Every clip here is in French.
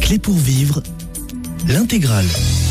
Clé pour vivre, l'intégrale.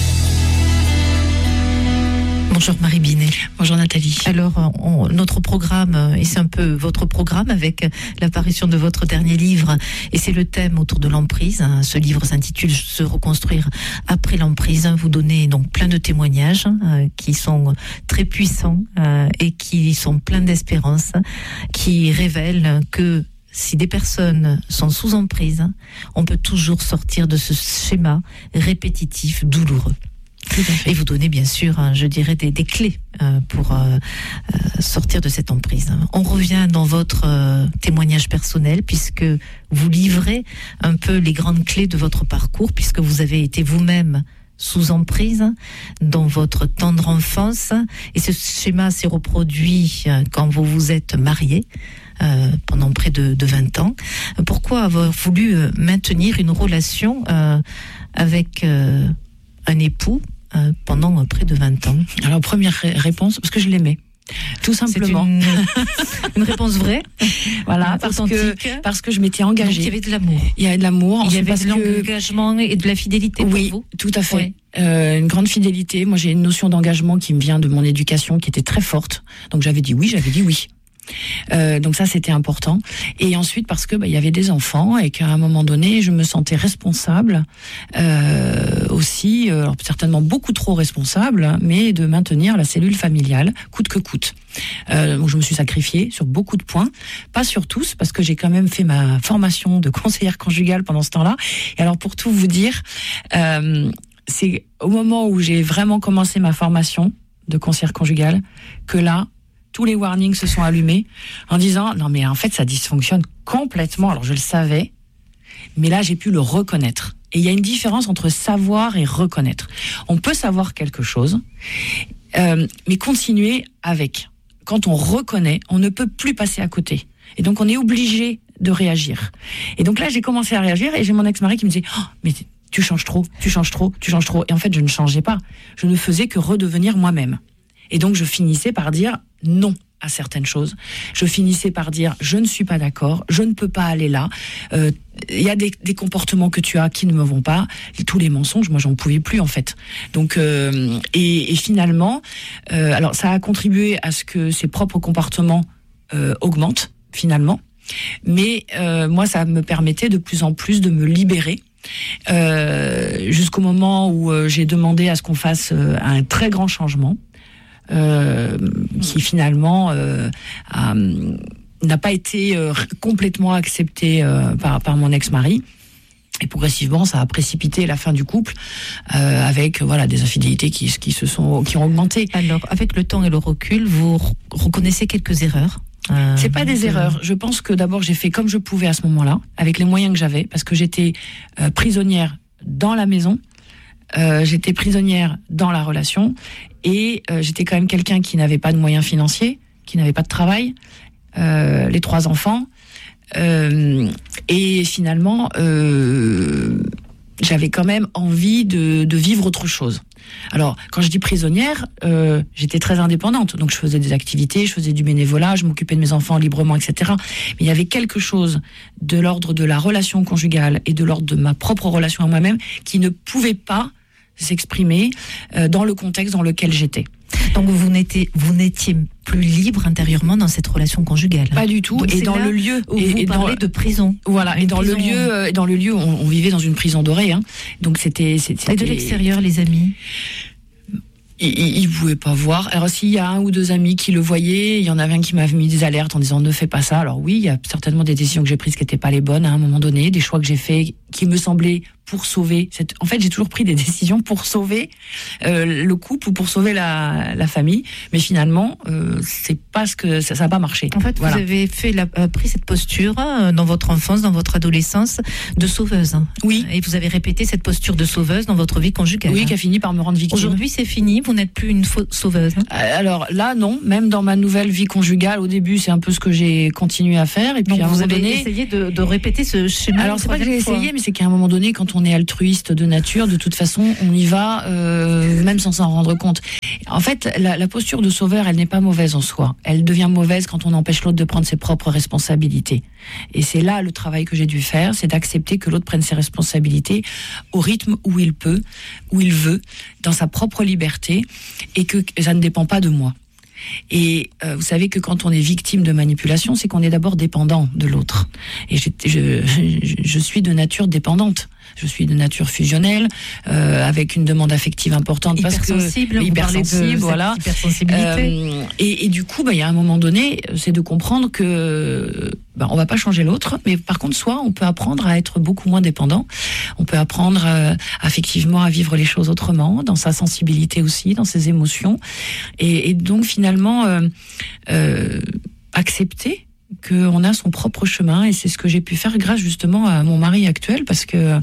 Bonjour Marie Binet. Bonjour Nathalie. Alors, notre programme, et c'est un peu votre programme avec l'apparition de votre dernier livre, et c'est le thème autour de l'emprise. Ce livre s'intitule « Se reconstruire après l'emprise ». Vous donnez donc plein de témoignages qui sont très puissants et qui sont pleins d'espérance, qui révèlent que si des personnes sont sous emprise, on peut toujours sortir de ce schéma répétitif, douloureux. Et vous donnez bien sûr, je dirais, des clés pour sortir de cette emprise. On revient dans votre témoignage personnel, puisque vous livrez un peu les grandes clés de votre parcours, puisque vous avez été vous-même sous emprise dans votre tendre enfance, et ce schéma s'est reproduit quand vous vous êtes marié pendant près de 20 ans. Pourquoi avoir voulu maintenir une relation avec un époux pendant près de 20 ans? Alors, première réponse, parce que je l'aimais. Tout simplement. C'est une réponse vraie. Voilà, parce que je m'étais engagée. Donc, il y avait de l'amour. Il y avait de l'amour. Il y avait de l'engagement et de la fidélité pour vous. Oui, tout à fait. Ouais. Une grande fidélité. Moi, j'ai une notion d'engagement qui me vient de mon éducation, qui était très forte. Donc, j'avais dit oui. Donc ça, c'était important. Et ensuite, parce que il y avait des enfants et qu'à un moment donné, je me sentais responsable aussi, alors certainement beaucoup trop responsable, mais de maintenir la cellule familiale coûte que coûte. Donc je me suis sacrifiée sur beaucoup de points, pas sur tous, parce que j'ai quand même fait ma formation de conseillère conjugale pendant ce temps-là. Et alors pour tout vous dire, c'est au moment où j'ai vraiment commencé ma formation de conseillère conjugale que là, tous les warnings se sont allumés en disant non mais en fait ça dysfonctionne complètement. Alors je le savais, mais là j'ai pu le reconnaître. Et il y a une différence entre savoir et reconnaître. On peut savoir quelque chose, mais continuer avec. Quand on reconnaît, on ne peut plus passer à côté. Et donc on est obligé de réagir. Et donc là j'ai commencé à réagir et j'ai mon ex-mari qui me disait oh, mais tu changes trop. Et en fait je ne changeais pas. Je ne faisais que redevenir moi-même. Et donc je finissais par dire non à certaines choses. Je finissais par dire je ne suis pas d'accord, je ne peux pas aller là. Il y a des comportements que tu as qui ne me vont pas. Tous les mensonges, moi j'en pouvais plus en fait. Donc et finalement, alors ça a contribué à ce que ses propres comportements augmentent finalement. Mais moi ça me permettait de plus en plus de me libérer. Jusqu'au moment où j'ai demandé à ce qu'on fasse un très grand changement. Qui finalement n'a pas été complètement accepté par mon ex-mari. Et progressivement, ça a précipité la fin du couple avec des infidélités qui ont augmenté. Alors, avec le temps et le recul, vous reconnaissez quelques erreurs? C'est pas des erreurs. Je pense que d'abord j'ai fait comme je pouvais à ce moment-là, avec les moyens que j'avais, parce que j'étais prisonnière dans la maison. J'étais prisonnière dans la relation et j'étais quand même quelqu'un qui n'avait pas de moyens financiers, qui n'avait pas de travail, les 3 enfants et finalement j'avais quand même envie de vivre autre chose. Alors quand je dis prisonnière, j'étais très indépendante, donc je faisais des activités, je faisais du bénévolat, je m'occupais de mes enfants librement, etc. Mais il y avait quelque chose de l'ordre de la relation conjugale et de l'ordre de ma propre relation à moi-même qui ne pouvait pas s'exprimer dans le contexte dans lequel j'étais. Donc vous n'étiez plus libre intérieurement dans cette relation conjugale. Pas du tout. Donc et dans le lieu où vous parlez de prison. Voilà. Et dans le lieu, on vivait dans une prison dorée. Hein. Donc c'était. Et de l'extérieur, les amis. Ils pouvaient pas voir. Alors s'il y a 1 ou 2 amis qui le voyaient, il y en avait un qui m'avait mis des alertes en disant ne fais pas ça. Alors oui, il y a certainement des décisions que j'ai prises qui n'étaient pas les bonnes à un moment donné, des choix que j'ai faits qui me semblaient pour sauver. En fait, j'ai toujours pris des décisions pour sauver le couple ou pour sauver la famille. Mais finalement, c'est pas ce que ça n'a pas marché. En fait, voilà. Vous avez pris cette posture dans votre enfance, dans votre adolescence, de sauveuse. Oui. Et vous avez répété cette posture de sauveuse dans votre vie conjugale. Oui, qui a fini par me rendre victime. Aujourd'hui, c'est fini. Vous n'êtes plus une sauveuse. Alors là, non. Même dans ma nouvelle vie conjugale, au début, c'est un peu ce que j'ai continué à faire. Et puis donc, à un vous moment avez donné, essayé de répéter ce schéma. Alors c'est pas que j'ai essayé, mais c'est qu'à un moment donné, quand quand on est altruiste de nature, de toute façon, on y va même sans s'en rendre compte. En fait, la posture de sauveur, elle n'est pas mauvaise en soi. Elle devient mauvaise quand on empêche l'autre de prendre ses propres responsabilités. Et c'est là le travail que j'ai dû faire, c'est d'accepter que l'autre prenne ses responsabilités au rythme où il peut, où il veut, dans sa propre liberté, et que ça ne dépend pas de moi. Et vous savez que quand on est victime de manipulation, c'est qu'on est d'abord dépendant de l'autre. Et je suis de nature dépendante. Je suis de nature fusionnelle, avec une demande affective importante, hypersensible, voilà. Et du coup, il y a un moment donné, c'est de comprendre que on va pas changer l'autre, mais par contre, soit on peut apprendre à être beaucoup moins dépendant. On peut apprendre affectivement à vivre les choses autrement, dans sa sensibilité aussi, dans ses émotions, et donc finalement accepter qu'on a son propre chemin, et c'est ce que j'ai pu faire grâce justement à mon mari actuel, parce que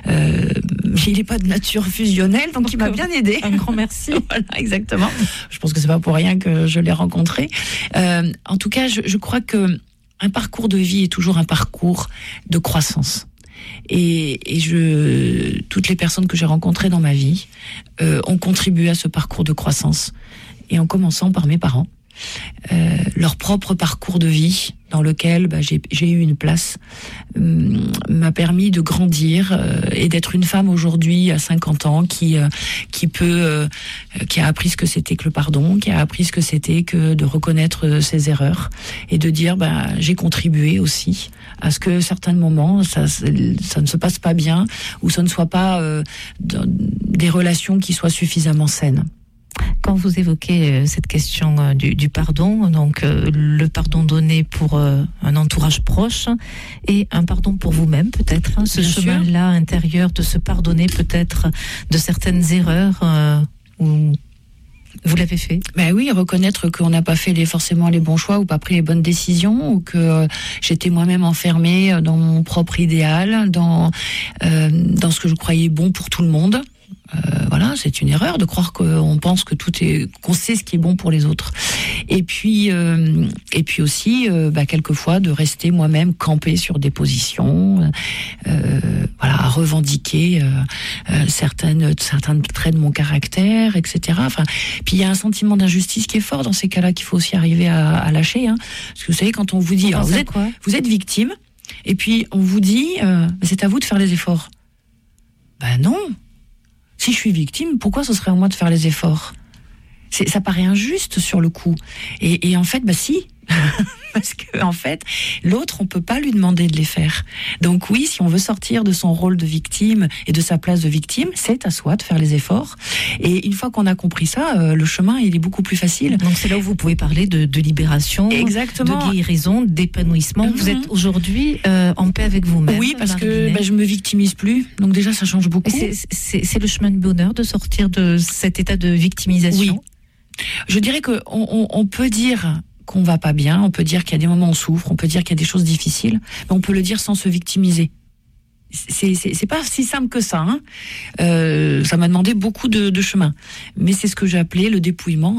il n'est pas de nature fusionnelle, donc il m'a bien aidé. Un grand merci. Voilà, exactement. Je pense que c'est pas pour rien que je l'ai rencontré. En tout cas, je crois que un parcours de vie est toujours un parcours de croissance. Et toutes les personnes que j'ai rencontrées dans ma vie ont contribué à ce parcours de croissance, et en commençant par mes parents. Leur propre parcours de vie dans lequel j'ai eu une place m'a permis de grandir et d'être une femme aujourd'hui à 50 ans qui a appris ce que c'était que le pardon, qui a appris ce que c'était que de reconnaître ses erreurs et de dire j'ai contribué aussi à ce que certains moments ça ne se passe pas bien, ou ça ne soit pas des relations qui soient suffisamment saines. Quand vous évoquez cette question du pardon, donc le pardon donné pour un entourage proche et un pardon pour vous-même peut-être, ce chemin-là intérieur de se pardonner peut-être de certaines erreurs où vous l'avez fait? Oui, reconnaître qu'on n'a pas fait forcément les bons choix ou pas pris les bonnes décisions, ou que j'étais moi-même enfermée dans mon propre idéal, dans ce que je croyais bon pour tout le monde. Voilà, c'est une erreur de croire qu'on pense que qu'on sait ce qui est bon pour les autres. Et puis aussi, quelquefois, de rester moi-même campée sur des positions, à revendiquer certains traits de mon caractère, etc. Puis il y a un sentiment d'injustice qui est fort dans ces cas-là qu'il faut aussi arriver à lâcher. Parce que vous savez, quand on vous dit, vous êtes victime, et puis on vous dit, c'est à vous de faire les efforts. Non. Si je suis victime, pourquoi ce serait à moi de faire les efforts? Ça paraît injuste sur le coup. Et en fait, si. Parce que en fait, l'autre, on peut pas lui demander de les faire. Donc oui, si on veut sortir de son rôle de victime et de sa place de victime, c'est à soi de faire les efforts. Et une fois qu'on a compris ça, le chemin, il est beaucoup plus facile. Donc c'est là où vous pouvez parler de libération, exactement, de guérison, d'épanouissement. Vous êtes aujourd'hui en paix avec vous-même. Oui, parce que je me victimise plus. Donc déjà, ça change beaucoup. C'est le chemin de bonheur de sortir de cet état de victimisation. Oui. Je dirais que on peut dire qu'on va pas bien, on peut dire qu'il y a des moments où on souffre, on peut dire qu'il y a des choses difficiles, mais on peut le dire sans se victimiser. C'est pas si simple que ça. Ça m'a demandé beaucoup de chemin, mais c'est ce que j'ai appelé le dépouillement,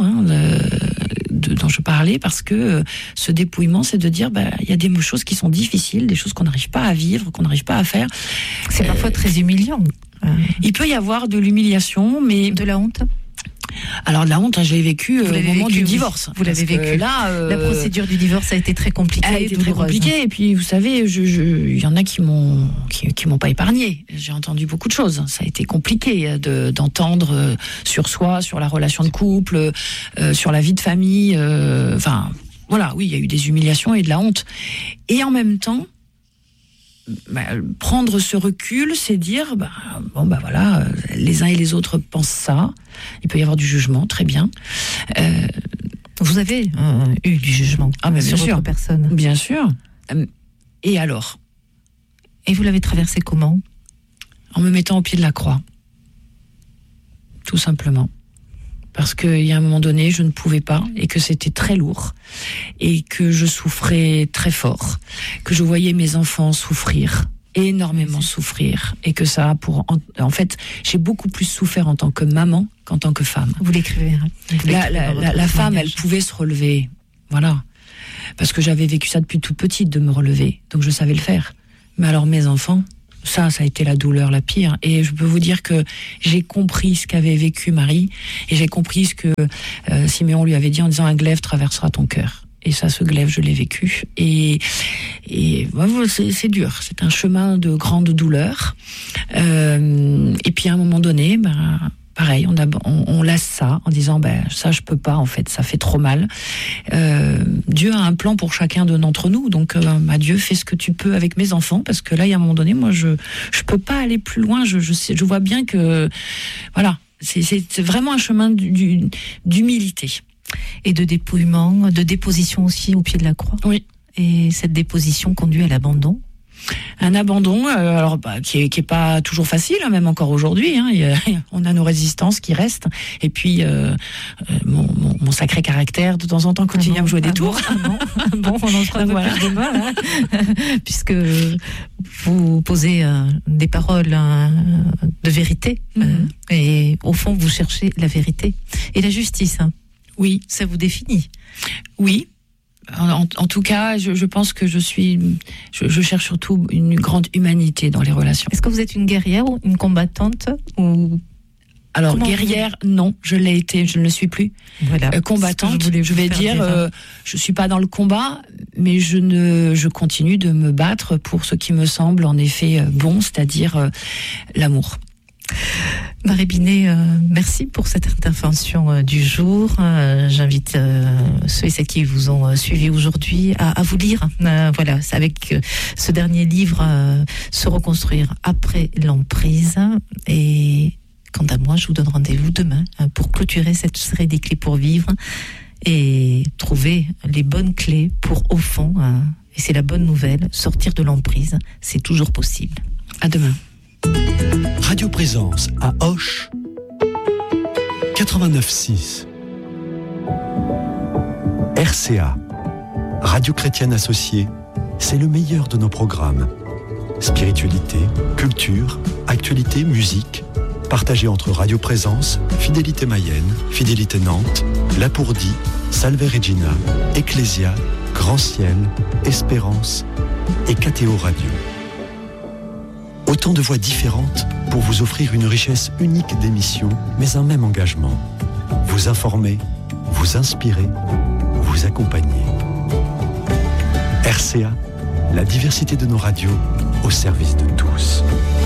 dont je parlais, parce que ce dépouillement, c'est de dire il y a des choses qui sont difficiles, des choses qu'on n'arrive pas à vivre, qu'on n'arrive pas à faire. C'est parfois très humiliant. Il peut y avoir de l'humiliation, mais de la honte. Alors la honte, je l'ai vécu au moment du divorce. Vous l'avez vécu. Là, la procédure du divorce a été très compliquée. Elle a été très compliquée. Et puis vous savez, il y en a qui m'ont pas épargné. J'ai entendu beaucoup de choses. Ça a été compliqué d'entendre sur soi, sur la relation de couple, sur la vie de famille. Voilà, oui, il y a eu des humiliations et de la honte. Et en même temps, prendre ce recul, c'est dire voilà, les uns et les autres pensent ça. Il peut y avoir du jugement, très bien. Vous avez eu du jugement sur votre personne. Bien sûr. Et alors? Et vous l'avez traversé comment? En me mettant au pied de la croix. Tout simplement. Parce qu'il y a un moment donné, je ne pouvais pas, et que c'était très lourd, et que je souffrais très fort, que je voyais mes enfants souffrir, énormément souffrir, et que ça, en fait, j'ai beaucoup plus souffert en tant que maman qu'en tant que femme. Vous l'écrivez. La femme, elle pouvait se relever, voilà, parce que j'avais vécu ça depuis toute petite, de me relever, donc je savais le faire. Mais alors mes enfants, Ça a été la douleur la pire. Et je peux vous dire que j'ai compris ce qu'avait vécu Marie, et j'ai compris ce que Siméon lui avait dit en disant: un glaive traversera ton cœur. Et ça, ce glaive, je l'ai vécu. Et c'est dur. C'est un chemin de grande douleur. Et puis à un moment donné, pareil, on laisse ça en disant: ça, je peux pas, en fait, ça fait trop mal. Dieu a un plan pour chacun d'entre nous, donc Dieu, fais ce que tu peux avec mes enfants, parce que là, il y a un moment donné, moi, je peux pas aller plus loin. Je vois bien que, voilà, c'est vraiment un chemin d'humilité. Et de dépouillement, de déposition aussi au pied de la croix. Oui. Et cette déposition conduit à l'abandon. Un abandon, qui est pas toujours facile, hein, même encore aujourd'hui. Hein, on a nos résistances qui restent. Et puis mon sacré caractère, de temps en temps, continue à me jouer des tours. Bon, on en sera voilà. Plus demain, hein, puisque vous posez des paroles de vérité. Et au fond, vous cherchez la vérité et la justice. Hein. Oui, ça vous définit. Oui. En tout cas, je pense que je cherche surtout une grande humanité dans les relations. Est-ce que vous êtes une guerrière ou une combattante ou... Alors, guerrière, non, je l'ai été, je ne le suis plus. Voilà. Combattante, je vais dire, je suis pas dans le combat, mais je continue de me battre pour ce qui me semble en effet bon, c'est-à-dire l'amour. Marie Binet, merci pour cette intervention du jour. J'invite ceux et celles qui vous ont suivi aujourd'hui à vous lire. Voilà, c'est avec ce dernier livre, Se reconstruire après l'emprise. Et quant à moi, je vous donne rendez-vous demain pour clôturer cette série des clés pour vivre et trouver les bonnes clés pour, au fond, et c'est la bonne nouvelle, sortir de l'emprise. C'est toujours possible. À demain. Radio Présence à Auch 89.6. RCA, Radio Chrétienne Associée, c'est le meilleur de nos programmes. Spiritualité, culture, actualité, musique, partagé entre Radio Présence, Fidélité Mayenne, Fidélité Nantes, Lapourdie, Salve Regina, Ecclésia, Grand Ciel, Espérance et KTO Radio. Autant de voix différentes pour vous offrir une richesse unique d'émissions, mais un même engagement. Vous informer, vous inspirer, vous accompagner. RCA, la diversité de nos radios au service de tous.